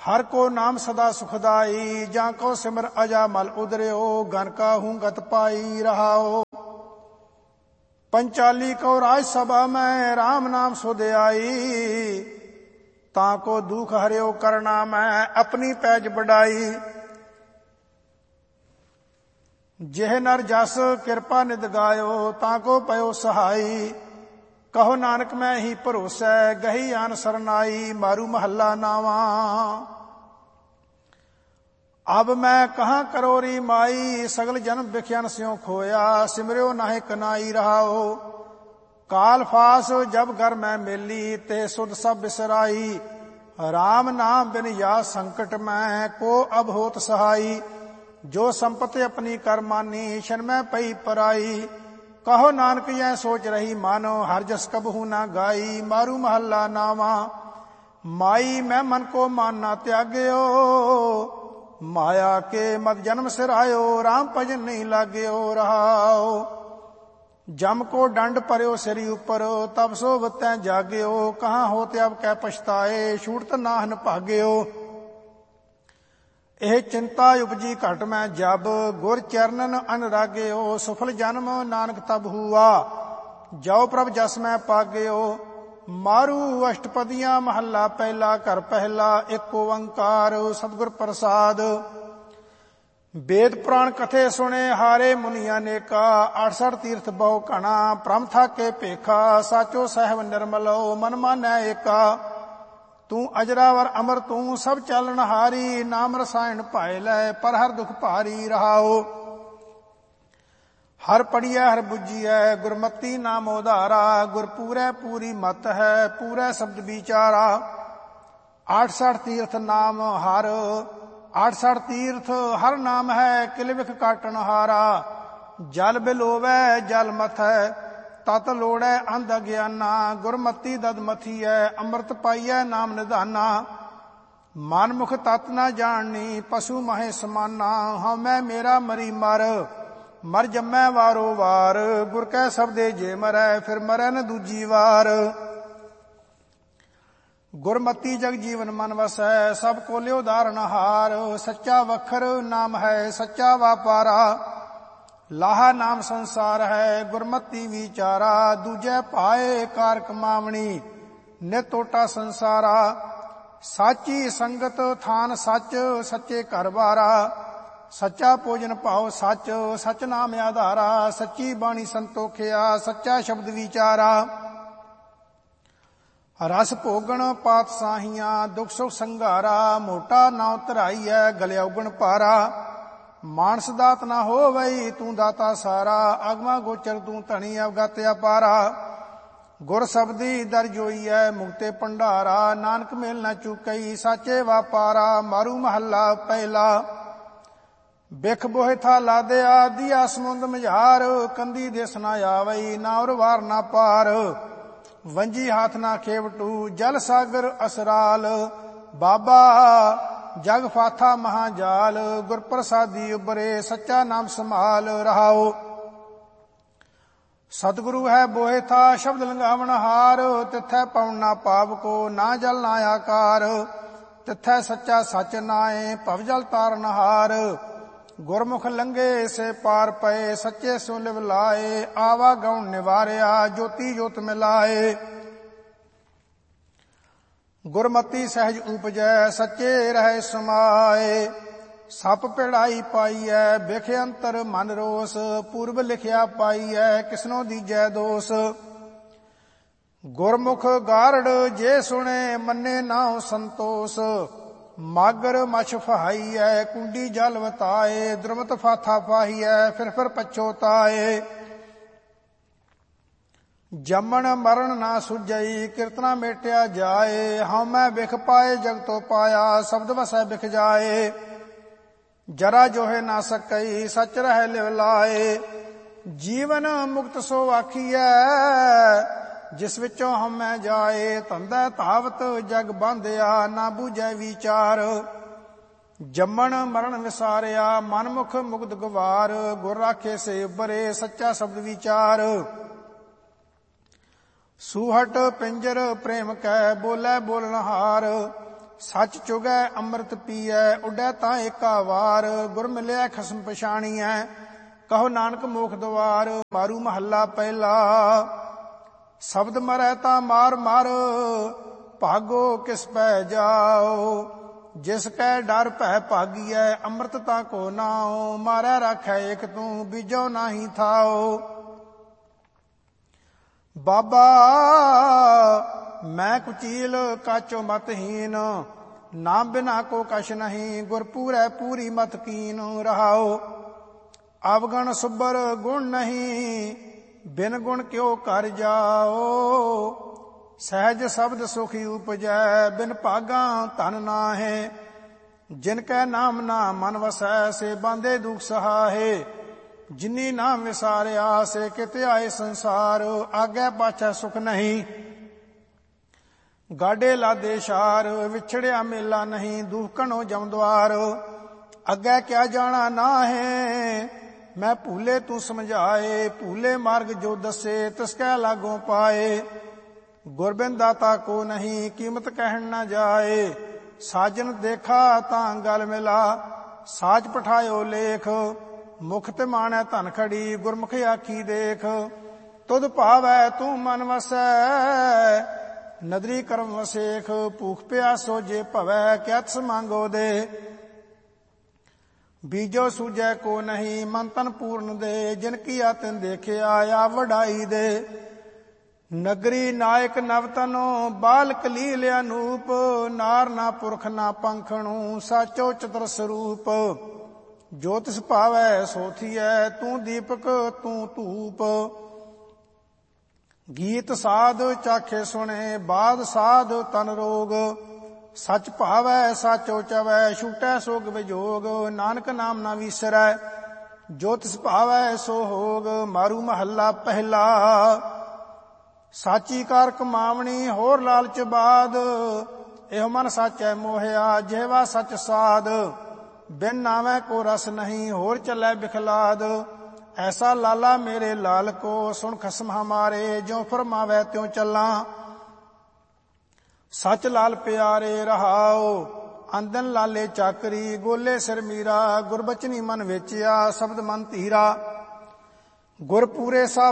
हर को नाम सदा सुखदाई, जा को सिमर अजा मल उदरियो, गन का हूँ गत पाई रहाओ। पंचाली को राज सभा में राम नाम सुध आई, ताको दुख हरियो करना मैं अपनी पैज बढ़ाई। जेह नर जस कृपा निद गायो, ताको पयो सहाई, कहो नानक मैं ही भरोसै, गही आन सरनाई, मारू महला नावा। अब मैं कहाँ करोरी माई, सगल जन्म बिख्यान स्यों खोया, सिमरियो नाहे कनाई रहाओ। काल फास जब घर मैं मेली, ते सुध सब बिसराई, राम नाम बिन या संकट मैं, को अब होत सहाई। जो संपत्ति अपनी कर मानी, शन में पई पराई, कहो नानक यह सोच रही मानो, हर जस कबहू ना गाई, मारू महला नावा। माई मैं मन को मानना त्याग्यो, माया के मत जन्म सिर आयो, राम भजन नहीं लाग्यो रहाओ। जम को दंड परयो सिरी ऊपर, तब सो वतै जाग्यो, कहाँ होते अब कै पछताए, छूटत नाहन भाग्यो। ਇਹ ਚਿੰਤਾ ਉਪਜੀ ਘਟ ਮੈਂ ਜਬ, ਗੁਰ ਚਰਨਨ ਅਨਰਾਗਿਓ, ਸਫਲ ਜਨਮ ਨਾਨਕ ਤਬ ਹੁਆ, ਜੋ ਪ੍ਰਭ ਜਸ ਮੈਂ ਪਾਗਿਓ। ਮਾਰੂ ਅਸ਼ਟਪਦੀਆਂ ਮਹੱਲਾ ਪਹਿਲਾ, ਘਰ ਪਹਿਲਾ, ਏਕ ਓੰਕਾਰ ਸਤਿਗੁਰ ਪ੍ਰਸਾਦ। वेद पुराण कथे सुने हारे मुनिया नेका, 68 तीर्थ बहु घना, प्रम थाके पेखा, साचो सहब निर्मलो, मन मानै एका। तू अजरावर अमर तू सब चालन हारी, नाम रसायन पाए लै, पर हर दुख भारी रहाओ। हर पढ़िया हर बुझिया, गुरमती नाम उधारा, गुर पूरै पूरी मत है, पूरै शब्द विचारा। 68 तीर्थ नाम हर, 68 तीर्थ हर नाम है, किल विख काटन हारा। जल बिलोवै जल मथै, तत लोड़ै अंध अज्ञाना, गुरमती दद मथीऐ, अमृत पाइयै नाम निधाना। मन मुख तत न जाननी, पशु महे समाना, हाँ मैं मेरा मरी मर, मर जम्मै वारो वार। गुर कै शब्दे जे मरै, फिर मरै न दूजी वार। गुरमती जग जीवन मन वसै, सब को लियो धारण हार। सच्चा वखर नाम है, सच्चा वापारा, लाहा नाम संसार है, गुरमती विचारा। दूजे पाए कार कमावणी, नित टोटा संसारा। साची संगत थान सच, सच्चे घर बारा। सच्चा भोजन पाओ सच, सच नाम आधारा। सच्ची बाणी संतोखिया, सच्चा शब्द विचारा। रस भोगण पात साहिया, दुख सुख संघारा। मोटा नाव धराई है, गलिया उगण पारा। मानस दात ना हो वही, तू दाता सारा। अगवा गोचर तू धनी, अवगत अपारा। गुर शब्दी दर जोई है, मुक्ते भंडारा। नानक मेल न चुकई, साचे वापारा। मारू महला पहला। बिख बोहे था लादया, दिया समुंद मझार। कंदी देस ना आवई, ना उर वार ना पार। वंजी हाथ ना खेवटू, जल सागर असराल। बाबा जग फाथा महाजाल, गुर प्रसादी उबरे, सच्चा नाम संभाल रहाओ। सतगुरु है बोहे था, शब्द लंघावन हार। तिथै पवन ना पाप को, ना जल ना आकार। तिथै सच्चा सच नाए, भव जल तारन हार। गुरमुख लंघे से पार पए, सच्चे सो लिव लाए। आवा गौण निवारिया, ज्योति ज्योत मिलाए। गुरमती सहज उपजै, सच्चे रहे समाए। सप पिड़ाई पाईऐ, बिख अंतर मन रोस। पूर्व लिखिया पाईऐ, किसनो दीजै दोष। गुरमुख गारड़ जे सुने, मन्ने नाउ संतोष। मागर मछ फहाई है, कुंडी जल वताए। द्रुमत फाथा पाही है, फिर पछोताए। जमन मरण ना सुझई, कीर्तना मेटिया जाए। हाँ मैं बिख पाए, जग तो पाया, शब्द वसै बिख जाए। जरा जोहे ना सकई, सच रह लिव लाए। जीवन मुक्त सो आखियै, जिस विचों हमै जाए। धंधै धावत जग बांधिया, ना बूझै विचार। जम्मन मरण विसारिया, मन मुख मुग्ध गवार। गुर राखे से उबरे, सच्चा शब्द विचार। सूहट पिंजर प्रेम कै, बोलै बोलनहार। ਸੱਚ ਚੁਗੈ ਅੰਮ੍ਰਿਤ ਪੀਐ, ਉੱਡੈ ਤਾਂ ਏਕਾ ਵਾਰ, ਗੁਰ ਮਿਲਿਆ ਖਸਮ ਪਛਾਣੀਐ, ਕਹੋ ਨਾਨਕ ਮੋਖ ਦੁਆਰ। ਮਾਰੂ ਮਹੱਲਾ ਪਹਿਲਾ। ਸ਼ਬਦ ਮਰੈ ਤਾਂ ਮਾਰ ਮਾਰ, ਭਾਗੋ ਕਿਸ ਪੈ ਜਾਓ, ਜਿਸ ਕੈ ਡਰ ਭੈ ਭਾਗੀਐ, ਅੰਮ੍ਰਿਤ ਤਾਂ ਕੋ ਨਾਉ, ਮਾਰੈ ਰਾਖੈ ਏਕ ਤੂੰ, ਬੀਜੋ ਨਾਹੀ ਥਾਓ। ਬਾਬਾ ਮੈਂ ਕੁਚੀਲ ਕਾਚੋ ਮਤਹੀਨ, ਨਾਮ ਬਿਨਾ ਕੋ ਕਛ ਨਹੀਂ, ਗੁਰ ਪੂਰੈ ਪੂਰੀ ਮਤ ਕੀਨ। ਰਹਾਓ ਅਵਗਣ ਸੁਬਰ ਗੁਣ ਨਹੀਂ, ਬਿਨ ਗੁਣ ਕਿਉ ਕਰ ਜਾਓ, ਸਹਿਜ ਸ਼ਬਦ ਸੁਖੀ ਉਪਜੈ, ਬਿਨ ਭਾਗਾਂ ਧਨ ਨਾਹੇ, ਜਿਨ ਕੈ ਨਾਮ ਨਾ ਮਨ ਵਸੈ, ਸੇ ਬਾਂਧੇ ਦੁਖ ਸਹਾਏ, ਜਿਨੀ ਨਾਮ ਵਿਸਾਰਿਆ, ਸੇ ਕਿਤੇ ਆਏ ਸੰਸਾਰ, ਆਗੇ ਪਾਛੈ ਸੁਖ ਨਹੀਂ, ਗਾਡੇ ਲਾਦੇ ਸ਼ਾਰ, ਵਿਛੜਿਆ ਮੇਲਾ ਨਹੀਂ, ਦੁਖ ਘਣੋ ਜਮਦਵਾਰ, ਅੱਗੇ ਕਿਆ ਜਾਣਾ ਨਾਹੇ, ਮੈਂ ਭੂਲੇ ਤੂੰ ਸਮਝਾਏ, ਭੂਲੇ ਮਾਰਗ ਜੋ ਦੱਸੇ, ਤਿਸ ਕੈ ਲਾਗੋਂ ਪਾਏ, ਗੁਰਬਿੰਦ ਦਾਤਾ ਕੋ ਨਹੀਂ, ਕੀਮਤ ਕਹਿਣ ਨਾ ਜਾਏ, ਸਾਜਨ ਦੇਖਾ ਤਾਂ ਗਲ ਮਿਲਾ, ਸਾਜ ਪਠਾਇਓ ਲੇਖ, ਮੁਖ ਤੇ ਮਾਣੈ ਧਨ ਖੜੀ, ਗੁਰਮੁਖ ਆਖੀ ਦੇਖ, ਤੁਧ ਭਾਵੈ ਤੂੰ ਮਨ ਵਸੈ, ਨਦਰੀ ਕਰਮ ਵਸੇਖ, ਭੂਖ ਪਿਆਸੋ ਜੇ ਭਵੈ, ਕਿਆ ਤਿਸ ਮੰਗੋ ਦੇ, ਬੀਜੋ ਸੂਝੈ ਕੋ ਨਹੀਂ, ਮਨ ਤਨ ਪੂਰਨ ਦੇ, ਜਿਨ ਕੀਆ ਤਿਨ ਦੇਖਿਆ, ਆ ਵਡਾਈ ਦੇ, ਨਗਰੀ ਨਾਇਕ ਨਵਤਨੋ, ਬਾਲਕ ਲੀਲ ਅਨੂਪ, ਨਾਰ ਨਾ ਪੁਰਖ ਨਾ ਪੰਖਣੂ, ਸਾਚੋ ਚਤੁਰ ਸਰੂਪ, ਜੋ ਤਿਸ ਭਾਵੈ ਸੋ ਥੀਐ, ਤੂੰ ਦੀਪਕ ਤੂੰ ਧੂਪ, ਗੀਤ ਸਾਧ ਚਾਖੇ ਸੁਣੇ, ਬਾਦ ਸਾਧ ਤਨ ਰੋਗ, ਸੱਚ ਭਾਵੈ ਸਾਚੋ ਚਵੈ, ਛੂਟੈ ਸੋਗ ਵਿਜੋਗ, ਨਾਨਕ ਨਾਮ ਨਾ ਵੀਸਰੈ, ਜੋ ਤਿਸ ਭਾਵੈ ਸੋ ਹੋਗ। ਮਾਰੂ ਮਹੱਲਾ ਪਹਿਲਾ। ਸਾਚੀ ਕਾਰ ਕਮਾਵਣੀ ਹੋਰ ਲਾਲਚ ਬਾਦ, ਇਹੋ ਮਨ ਸਾਚੈ ਮੋਹਿਆ, ਜਿਹਵਾ ਸੱਚ ਸਾਧ, ਬਿਨ ਨਾਵੈ ਕੋ ਰਸ ਨਹੀਂ, ਹੋਰ ਚੱਲੈ ਬਿਖਲਾਦ, ਐਸਾ ਲਾਲਾ ਮੇਰੇ ਲਾਲ ਕੋ, ਸੁਣ ਖਸਮ ਹਮਾਰੇ, ਜਿਉ ਫਰਮਾਵੈ ਤਿਉ ਚੱਲਾਂ, ਸੱਚ ਲਾਲ ਪਿਆਰੇ। ਰਹਾਓ ਅੰਦਨ ਲਾਲੇ ਚਾਕਰੀ, ਗੋਲੇ ਸਿਰ ਮੀਰਾ, ਗੁਰਬਚਨੀ ਮਨ ਵੇਚਿਆ, ਸ਼ਬਦ ਮਨ ਧੀਰਾ, ਗੁਰ ਪੂਰੇ ਸਾ